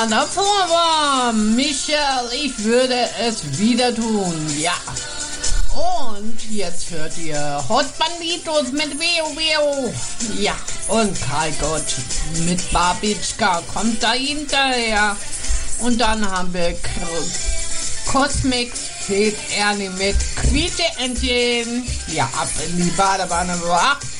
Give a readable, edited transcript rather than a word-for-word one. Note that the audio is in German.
davor war Michael, ich würde es wieder tun, ja. Und jetzt hört ihr Hot Banditos mit Weo Weo. Ja, und Karlgott mit Babitschka kommt da hinterher. Und dann haben wir Cosmix Fed Ernie mit Quietscheentchen. Ja, ab in die Badewanne.